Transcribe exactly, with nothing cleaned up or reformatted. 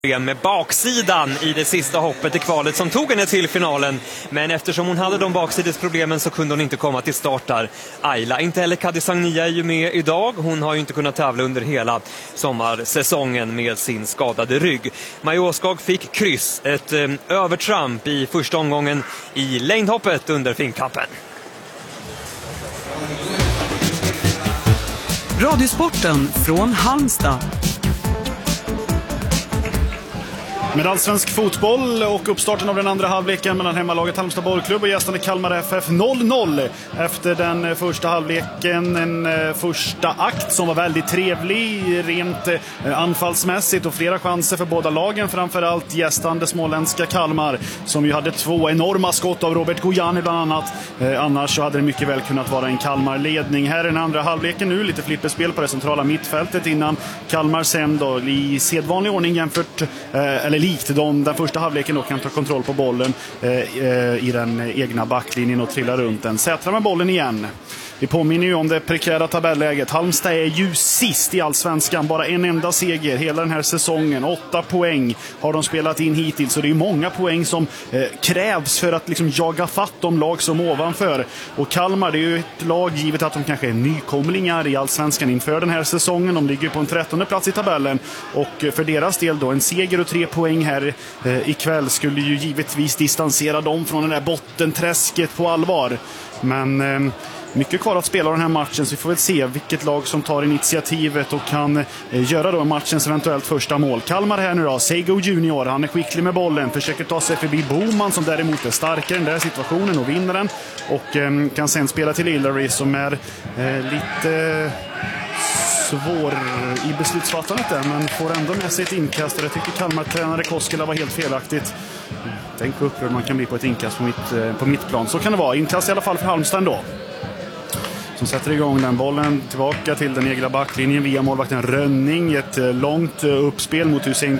med baksidan i det sista hoppet i kvalet som tog henne till finalen. Men eftersom hon hade de baksidesproblemen så kunde hon inte komma till start där. Ayla, inte heller Kadi Sagnia är ju med idag. Hon har ju inte kunnat tävla under hela sommarsäsongen med sin skadade rygg. Maja Åskog fick kryss, ett eh, övertramp i första omgången i längdhoppet under Finnkappen. Radiosporten från Halmstad. Med allsvensk fotboll och uppstarten av den andra halvleken mellan hemmalaget Halmstad bollklubb och gästande Kalmar F F noll noll efter den första halvleken. En första akt som var väldigt trevlig rent anfallsmässigt och flera chanser för båda lagen, framförallt gästande småländska Kalmar som ju hade två enorma skott av Robert Gojani bland annat. Eh, annars så hade det mycket väl kunnat vara en Kalmar-ledning. Här är den andra halvleken nu, lite flipperspel på det centrala mittfältet innan Kalmar sen då i sedvanlig ordning jämfört eh, eller likt de, den första halvleken då kan ta kontroll på bollen eh, eh, i den egna backlinjen och trilla runt den. Sätra med bollen igen. Vi påminner ju om det prekära tabelläget. Halmstad är ju sist i allsvenskan. Bara en enda seger hela den här säsongen. Åtta poäng har de spelat in hittills. Så det är många poäng som eh, krävs för att liksom jaga fatt de lag som ovanför. Och Kalmar, det är ju ett lag givet att de kanske är nykomlingar i allsvenskan inför den här säsongen. De ligger på en trettonde plats i tabellen. Och för deras del då, en seger och tre poäng här eh, ikväll skulle ju givetvis distansera dem från det där bottenträsket på allvar. Men... Eh, Mycket kvar att spela den här matchen, så vi får väl se vilket lag som tar initiativet och kan eh, göra då matchens eventuellt första mål. Kalmar här nu då, Seigo Junior, han är skicklig med bollen, försöker ta sig förbi Boman som däremot är starkare i den där situationen och vinner den. Och eh, kan sen spela till Hillary som är eh, lite svår i beslutsfattandet där, men får ändå med sig ett inkast. Och jag tycker Kalmar-tränare Koskela var helt felaktigt. Tänk på upprörd man kan bli på ett inkast på mitt, eh, på mitt plan. Så kan det vara, inkast i alla fall för Halmstad då. Som sätter igång den bollen tillbaka till den egna backlinjen via målvakten Rönning. Ett långt uppspel mot Hussein